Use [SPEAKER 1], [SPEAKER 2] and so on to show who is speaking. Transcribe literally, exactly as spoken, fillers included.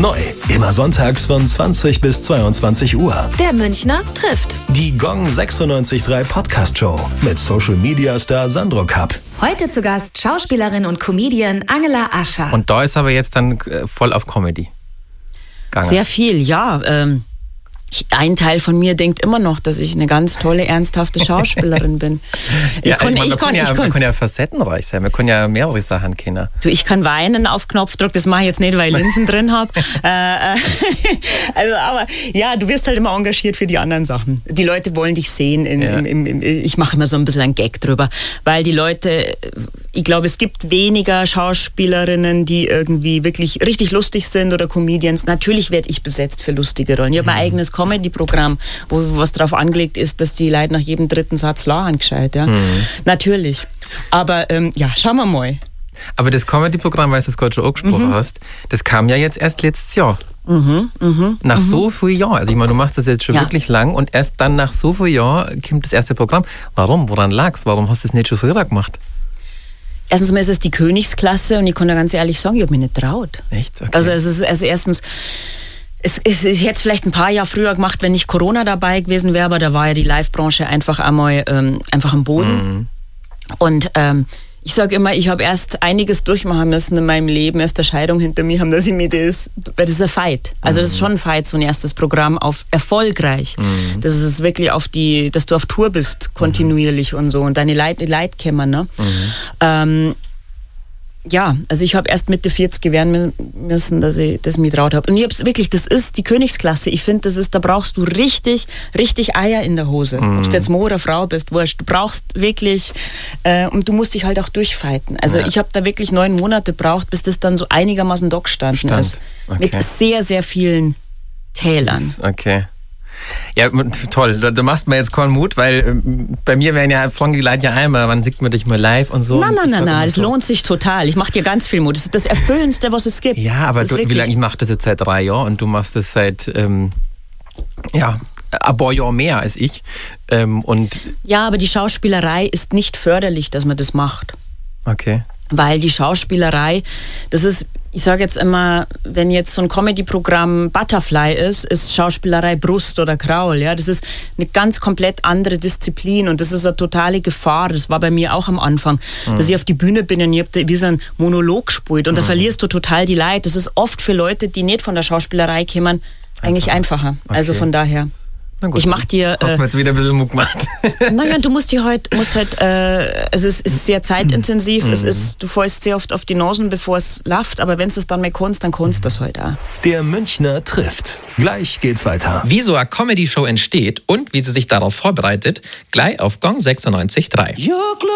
[SPEAKER 1] Neu, immer sonntags von zwanzig bis zweiundzwanzig Uhr.
[SPEAKER 2] Der Münchner trifft.
[SPEAKER 1] Die Gong sechsundneunzig Komma drei Podcast-Show mit Social-Media-Star Sandro Kapp.
[SPEAKER 2] Heute zu Gast Schauspielerin und Comedian Angela Ascher.
[SPEAKER 3] Und da ist aber jetzt dann äh, voll auf Comedy gegangen.
[SPEAKER 4] Sehr viel, ja. Ähm, ich, ein Teil von mir denkt immer noch, dass ich eine ganz tolle, ernsthafte Schauspielerin bin. Ich
[SPEAKER 3] ja,
[SPEAKER 4] kann,
[SPEAKER 3] ich mein,
[SPEAKER 4] ich
[SPEAKER 3] wir,
[SPEAKER 4] kann,
[SPEAKER 3] können ja,
[SPEAKER 4] ich kann.
[SPEAKER 3] wir können ja facettenreich sein. Wir können ja mehrere Sachen kennen.
[SPEAKER 4] Du, ich kann weinen auf Knopfdruck, das mache ich jetzt nicht, weil ich Linsen drin habe. Äh, also, aber ja, du wirst halt immer engagiert für die anderen Sachen. Die Leute wollen dich sehen. In,
[SPEAKER 3] ja.
[SPEAKER 4] im, im, im, ich mache immer so ein bisschen einen Gag drüber, weil die Leute, ich glaube, es gibt weniger Schauspielerinnen, die irgendwie wirklich richtig lustig sind oder Comedians. Natürlich werde ich besetzt für lustige Rollen. Ich habe mhm. mein eigenes Comedy-Programm, wo was darauf angelegt ist, dass die Leute nach jedem dritten Satz lachen gescheit. Ja? Mhm. Natürlich. Aber ähm, ja, schauen wir mal.
[SPEAKER 3] Aber das Comedy-Programm, weil du es gerade schon angesprochen
[SPEAKER 4] Mhm.
[SPEAKER 3] hast, das kam ja jetzt erst letztes Jahr.
[SPEAKER 4] Mhm, mhm,
[SPEAKER 3] Nach
[SPEAKER 4] mhm.
[SPEAKER 3] so vielen Jahren. Also ich meine, du machst das jetzt schon
[SPEAKER 4] Ja.
[SPEAKER 3] wirklich lang und erst dann nach so vielen Jahren kommt das erste Programm. Warum? Woran lag's? Warum hast du das nicht schon früher gemacht?
[SPEAKER 4] Erstens mal ist es die Königsklasse und ich kann da ganz ehrlich sagen, ich habe mich nicht traut.
[SPEAKER 3] Echt? Okay.
[SPEAKER 4] Also es ist, also erstens, es, es, ich hätte es vielleicht ein paar Jahre früher gemacht, wenn nicht Corona dabei gewesen wäre, aber da war ja die Live-Branche einfach einmal ähm, einfach am Boden.
[SPEAKER 3] Mhm.
[SPEAKER 4] Und ähm, ich sage immer, ich habe erst einiges durchmachen müssen in meinem Leben, erst eine Scheidung hinter mir haben, dass ich mir das, weil das ist ein Fight. Also das ist schon ein Fight, so ein erstes Programm auf erfolgreich. Mhm. Das ist wirklich auf die, dass du auf Tour bist, kontinuierlich mhm. und so und deine Leute Leid kämmern, ne? Mhm. Ähm, ja, also ich habe erst Mitte vierzig gewähren müssen, dass ich das mir traut habe. Und ich hab's wirklich, das ist die Königsklasse. Ich finde, das ist, da brauchst du richtig, richtig Eier in der Hose. Mm. Ob du jetzt Mann oder Frau bist, wurscht. Du brauchst wirklich, äh, und du musst dich halt auch durchfighten. Also ja. ich habe da wirklich neun Monate gebraucht, bis das dann so einigermaßen da gestanden
[SPEAKER 3] Stand.
[SPEAKER 4] ist.
[SPEAKER 3] Okay.
[SPEAKER 4] Mit sehr, sehr vielen Tälern.
[SPEAKER 3] Okay. Ja, toll. Da, da machst du mir jetzt keinen Mut, weil ähm, bei mir wären ja fragen die Leute ja einmal, wann sieht man dich mal live und so.
[SPEAKER 4] Nein, nein, nein, nein, das
[SPEAKER 3] so.
[SPEAKER 4] lohnt sich total. Ich mache dir ganz viel Mut. Das ist das Erfüllendste, was es gibt.
[SPEAKER 3] Ja, aber du, wie lange, ich mache das jetzt seit drei Jahren und du machst das seit, ähm, ja, ein paar Jahre mehr als ich. Ähm, und
[SPEAKER 4] ja, aber die Schauspielerei ist nicht förderlich, dass man das macht.
[SPEAKER 3] Okay.
[SPEAKER 4] Weil die Schauspielerei, das ist, ich sage jetzt immer, wenn jetzt so ein Comedy-Programm Butterfly ist, ist Schauspielerei Brust oder Kraul. Ja? Das ist eine ganz komplett andere Disziplin und das ist eine totale Gefahr. Das war bei mir auch am Anfang, mhm. dass ich auf die Bühne bin und ich habe wie so einen Monolog gespielt und mhm. da verlierst du total die Leute. Das ist oft für Leute, die nicht von der Schauspielerei kommen, eigentlich einfacher. einfacher. Okay. Also von daher.
[SPEAKER 3] Gut,
[SPEAKER 4] ich mach dir.
[SPEAKER 3] Hast
[SPEAKER 4] äh,
[SPEAKER 3] mir jetzt wieder ein bisschen Muck gemacht.
[SPEAKER 4] Naja, du musst dir halt, musst halt, äh, also es ist sehr zeitintensiv,
[SPEAKER 3] mhm.
[SPEAKER 4] es ist, du fällst sehr oft auf die Nasen, bevor es läuft, aber wenn es das dann mal kannst, dann kannst du das halt auch.
[SPEAKER 1] Der Münchner trifft. Gleich geht's weiter.
[SPEAKER 5] Wie so eine Comedy-Show entsteht und wie sie sich darauf vorbereitet, gleich auf Gong sechsundneunzig Komma drei.